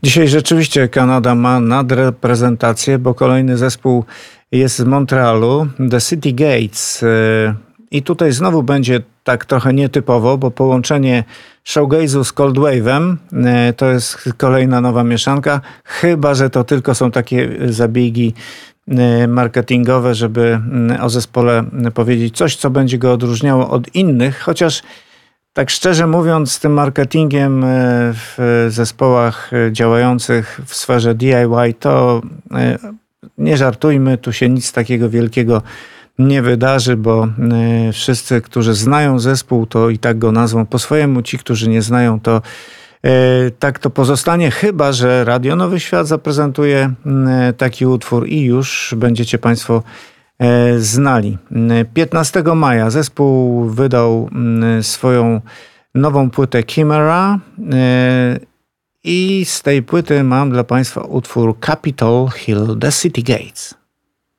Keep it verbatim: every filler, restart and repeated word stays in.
Dzisiaj rzeczywiście Kanada ma nadreprezentację, bo kolejny zespół jest z Montrealu, The City Gates. I tutaj znowu będzie tak trochę nietypowo, bo połączenie shoegaze'u z cold wave'em to jest kolejna nowa mieszanka, chyba że to tylko są takie zabiegi marketingowe, żeby o zespole powiedzieć coś, co będzie go odróżniało od innych, chociaż tak szczerze mówiąc, z tym marketingiem w zespołach działających w sferze D I Y to nie żartujmy, tu się nic takiego wielkiego nie wydarzy, bo wszyscy, którzy znają zespół, to i tak go nazwą po swojemu. Ci, którzy nie znają, to tak to pozostanie, chyba że Radio Nowy Świat zaprezentuje taki utwór i już będziecie Państwo znali. piętnastego maja zespół wydał swoją nową płytę Chimera i z tej płyty mam dla Państwa utwór Capitol Hill, The City Gates.